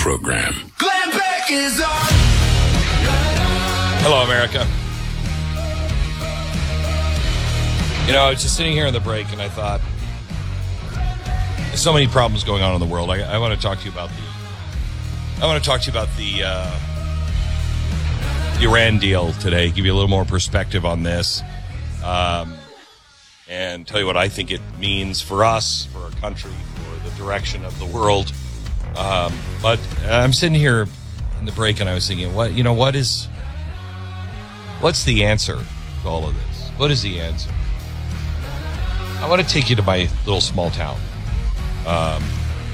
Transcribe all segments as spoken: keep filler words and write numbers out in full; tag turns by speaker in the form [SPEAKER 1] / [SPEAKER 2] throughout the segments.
[SPEAKER 1] program.
[SPEAKER 2] Glenn Beck is on.
[SPEAKER 3] Hello, America. You know, I was just sitting here in the break, and I thought, there's so many problems going on in the world. I, I want to talk to you about the. I want to talk to you about the uh, Iran deal today. Give you a little more perspective on this, um, and tell you what I think it means for us, for our country, for the direction of the world. Um, but I'm sitting here in the break, and I was thinking, what you know, what is, what's the answer to all of this? What is the answer? I want to take you to my little small town. Um,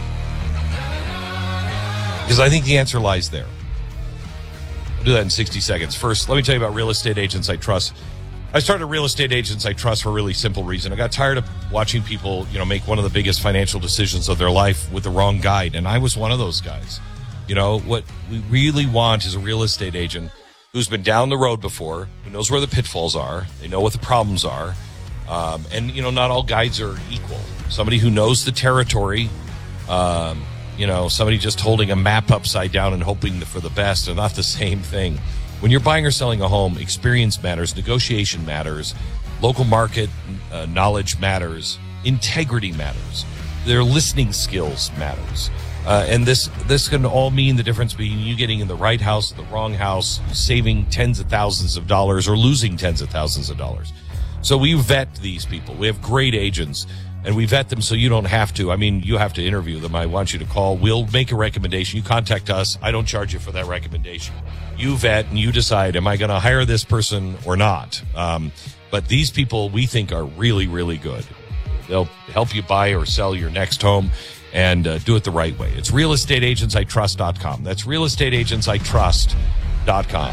[SPEAKER 3] because I think the answer lies there. I'll do that in sixty seconds. First, let me tell you about Real Estate Agents I Trust. I started Real Estate Agents I Trust for a really simple reason. I got tired of watching people, you know, make one of the biggest financial decisions of their life with the wrong guide, and I was one of those guys. You know, what we really want is a real estate agent who's been down the road before, who knows where the pitfalls are, they know what the problems are, um, and, you know, not all guides are equal. Somebody who knows the territory, um, you know, somebody just holding a map upside down and hoping for the best are not the same thing. When you're buying or selling a home, experience matters, negotiation matters, local market uh, knowledge matters, integrity matters, their listening skills matters. Uh, and this this can all mean the difference between you getting in the right house, the wrong house, saving tens of thousands of dollars or losing tens of thousands of dollars. So we vet these people. We have great agents. And we vet them so you don't have to. I mean, you have to interview them. I want you to call. We'll make a recommendation. You contact us. I don't charge you for that recommendation. You vet and you decide, am I going to hire this person or not? Um, but these people we think are really, really good. They'll help you buy or sell your next home and uh, do it the right way. It's real estate agents I trust dot com. That's real estate agents I trust dot com.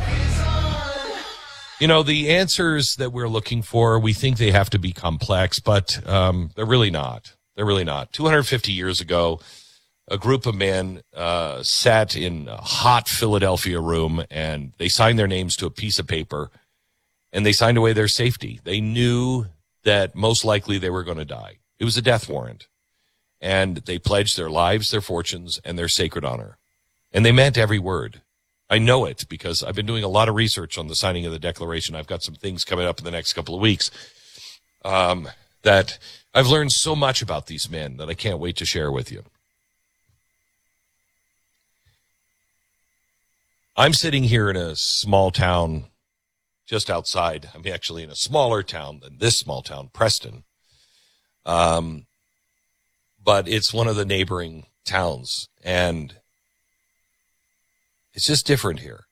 [SPEAKER 3] You know, the answers that we're looking for, we think they have to be complex, but um, they're really not. They're really not. two hundred fifty years ago, a group of men uh, sat in a hot Philadelphia room, and they signed their names to a piece of paper, and they signed away their safety. They knew that most likely they were going to die. It was a death warrant. And they pledged their lives, their fortunes, and their sacred honor. And they meant every word. I know it because I've been doing a lot of research on the signing of the Declaration. I've got some things coming up in the next couple of weeks um, that I've learned so much about these men that I can't wait to share with you. I'm sitting here in a small town just outside. I'm actually in a smaller town than this small town, Preston. Um, but it's one of the neighboring towns, and it's just different here.